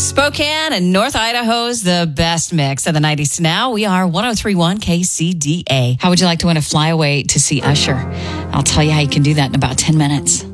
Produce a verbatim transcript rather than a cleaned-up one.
Spokane and North Idaho's the best mix of the nineties to now. We are one oh three point one K C D A. How would you like to win a flyaway to see Usher? I'll tell you how you can do that in about ten minutes.